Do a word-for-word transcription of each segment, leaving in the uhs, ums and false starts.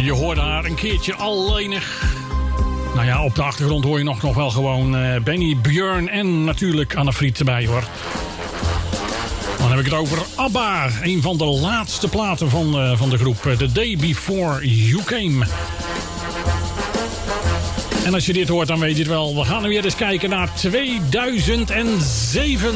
je hoorde haar een keertje alleenig. Nou ja, op de achtergrond hoor je nog, nog wel gewoon uh, Benny, Björn en natuurlijk Anne-Fried erbij, hoor. Dan heb ik het over ABBA. Een van de laatste platen van, uh, van de groep. Uh, The Day Before You Came. En als je dit hoort, dan weet je het wel. We gaan nu weer eens kijken naar tweeduizend zeven.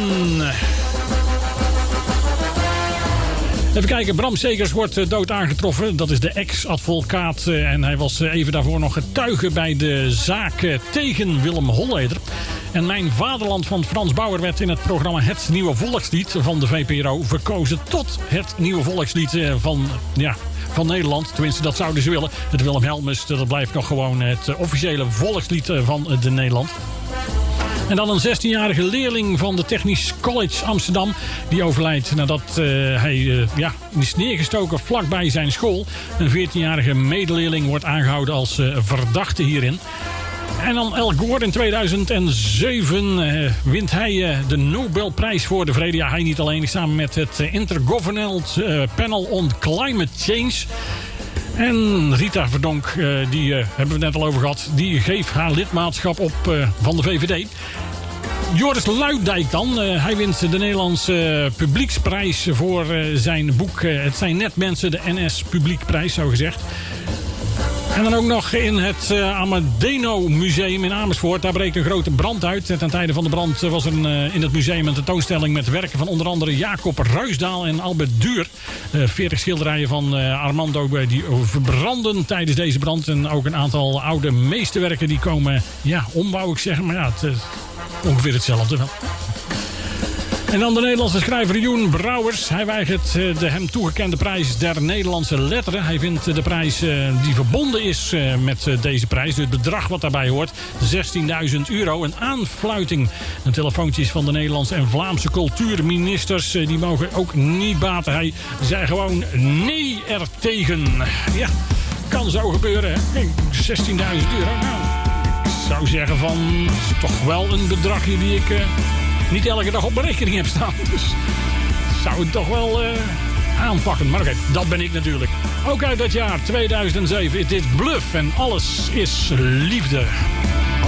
Even kijken, Bram Segers wordt dood aangetroffen. Dat is de ex-advocaat. En hij was even daarvoor nog getuige bij de zaak tegen Willem Holleder. En Mijn Vaderland van Frans Bauer werd in het programma Het Nieuwe Volkslied van de V P R O verkozen tot het nieuwe volkslied van, ja, van Nederland. Tenminste, dat zouden ze willen. Het Willem Helmus, dat blijft nog gewoon het officiële volkslied van de Nederland. En dan een zestienjarige leerling van de Technisch College Amsterdam. Die overlijdt nadat uh, hij uh, ja, is neergestoken vlakbij zijn school. Een veertienjarige medeleerling wordt aangehouden als uh, verdachte hierin. En dan Al Gore in tweeduizend zeven uh, wint hij uh, de Nobelprijs voor de Vrede. Ja, hij niet alleen, samen met het uh, Intergovernmental uh, Panel on Climate Change. En Rita Verdonk, uh, die uh, hebben we het net al over gehad, die geeft haar lidmaatschap op uh, van de V V D. Joris Luijendijk dan. Uh, hij wint de Nederlandse uh, publieksprijs voor uh, zijn boek. Uh, het zijn net mensen, de N S Publiekprijs, zo gezegd. En dan ook nog in het uh, Amadeno Museum in Amersfoort. Daar breekt een grote brand uit. Ten tijde van de brand was er een, uh, in het museum een tentoonstelling met werken van onder andere Jacob Ruisdaal en Albert Duur. Uh, veertig schilderijen van uh, Armando uh, die verbranden tijdens deze brand. En ook een aantal oude meesterwerken die komen ja, om, wou ik zeggen. Maar ja, het, uh, ongeveer hetzelfde wel. En dan de Nederlandse schrijver Joen Brouwers. Hij weigert de hem toegekende prijs der Nederlandse letteren. Hij vindt de prijs die verbonden is met deze prijs, het bedrag wat daarbij hoort, zestienduizend euro. Een aanfluiting. En telefoontjes van de Nederlandse en Vlaamse cultuurministers, die mogen ook niet baten. Hij zei gewoon nee ertegen. Ja, kan zo gebeuren, hè? zestienduizend euro. Nou, ik zou zeggen van, is toch wel een bedragje die ik... Uh, niet elke dag op mijn rekening heb staan. Dus zou ik toch wel uh, aanpakken. Maar oké, okay, dat ben ik natuurlijk. Ook uit dat jaar tweeduizend zeven. Het is Bluff en alles is liefde.